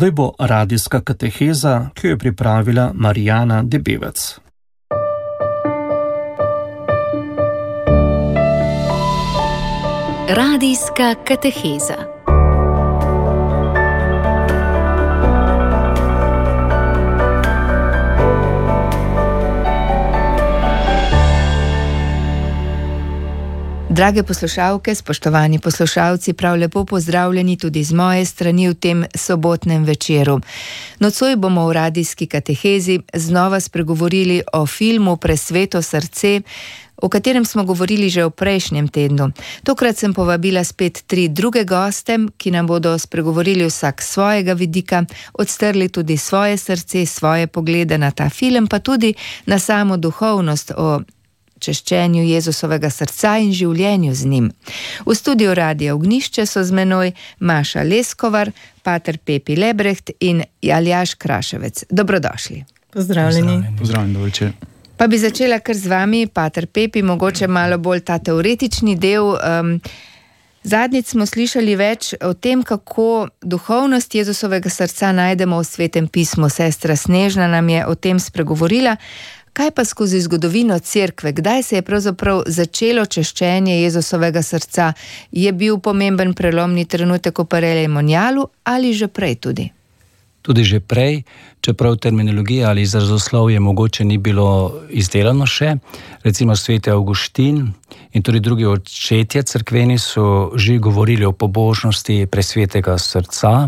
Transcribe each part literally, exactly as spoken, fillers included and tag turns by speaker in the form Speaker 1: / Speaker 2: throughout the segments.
Speaker 1: Zdaj bo radijska kateheza, ki jo je pripravila Marijana Debevec.
Speaker 2: Radijska kateheza. Drage poslušalke, spoštovani poslušalci, prav lepo pozdravljeni tudi z moje strani v tem sobotnem večeru. Nocoj bomo v radijski katehezi znova spregovorili o filmu Presveto srce, o katerem smo govorili že v prejšnjem tednu. Tokrat sem povabila spet tri druge goste, ki nam bodo spregovorili vsak svojega vidika, odstrli tudi svoje srce, svoje poglede na ta film, pa tudi na samo duhovnost o češčenju Jezusovega srca in življenju z njim. V studiu Radia Ognjišče so z menoj Maša Leskovar, pater Pepi Lebreht in Aljaž Kraševec. Dobrodošli.
Speaker 3: Pozdravljeni.
Speaker 4: Pozdravljeni, dobro večer.
Speaker 3: Pa bi začela kar z vami, pater Pepi, mogoče malo bolj ta teoretični del. Um, Zadnjič smo slišali več o tem, kako duhovnost Jezusovega srca najdemo v Svetem pismu. Sestra Snežna nam je o tem spregovorila. Kaj pa skozi zgodovino cerkve? Kdaj se je pravzaprav začelo češčenje Jezusovega srca? Je bil pomemben prelomni trenutek v Parelemonjalu ali že prej tudi?
Speaker 4: Tudi že prej, čeprav terminologija ali izrazoslovje mogoče ni bilo izdelano še. Recimo sveti Avguštin in tudi drugi očetje cerkveni so že govorili o pobožnosti presvetega srca.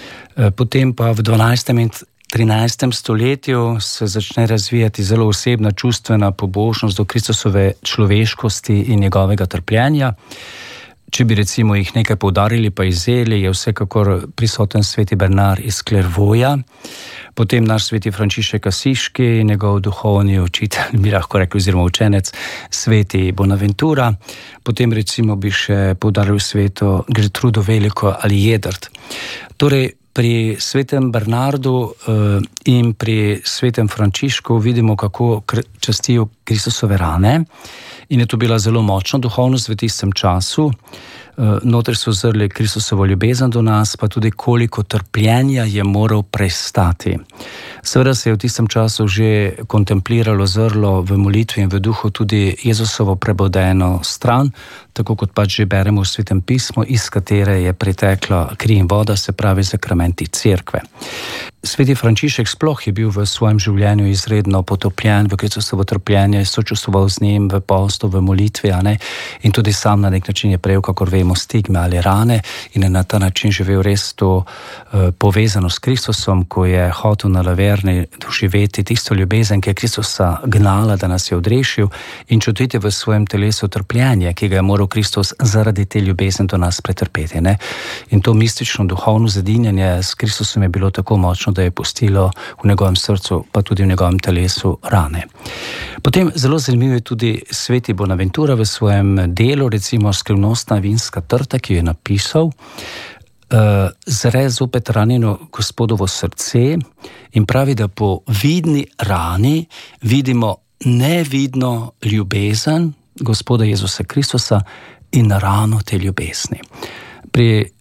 Speaker 4: Potem pa v dvanajstem in trinajstem stoletju se začne razvijati zelo osebna čustvena pobožnost do Kristusove človeškosti in njegovega trpljenja. Če bi recimo jih nekaj poudarili pa izeli, je vsekakor prisoten sveti Bernard iz Clairvauxa, potem naš sveti Frančišek Asiški, njegov duhovni učitelj, bi lahko rekli, oziroma učenec, sveti Bonaventura, potem recimo bi še poudaril sveto Gertrudo Veliko ali Jedrt. Torej, pri svetem Bernardu uh, in pri svetem Frančišku vidimo, kako častijo Kristusove rane in je to bila zelo močna duhovnost v tistem času. Uh, noter so zrli Kristusovo ljubezen do nas, pa tudi koliko trpljenja je moral prestati. Seveda se je v tistem času že kontempliralo, zrlo v molitvi in v duhu tudi Jezusovo prebodeno stran, tako kot pač že beremo v Svetem pismu, iz katere je pritekla kri in voda, se pravi sakramenti cerkve. Sveti Frančišek sploh je bil v svojem življenju izredno potopljen v Kristusovo trpljenje, sočustvoval z njim v postu, v molitvi, a ne? In tudi sam na nek način je prejel, kakor vemo, stigme ali rane in je na ta način živel res to uh, povezano s Kristusom, ko je hotel na Laverni doživeti tisto ljubezen, ki je Kristusa gnala, da nas je odrešil, in čutiti v svojem telesu trpljenje, ki ga je moral Kristus zaradi te ljubezen do nas pretrpeti. Ne? In to mistično duhovno zedinjanje s Kristusom je bilo tako močno, da je pustilo v njegovem srcu, pa tudi v njegovem telesu rane. Potem zelo zanimivo je tudi sveti Bonaventura v svojem delu, recimo Skrivnostna vinska trta, ki jo je napisal, uh, zre zopet ranjeno Gospodovo srce in pravi, da po vidni rani vidimo nevidno ljubezen Gospoda Jezusa Kristusa in rano te ljubezni. Pri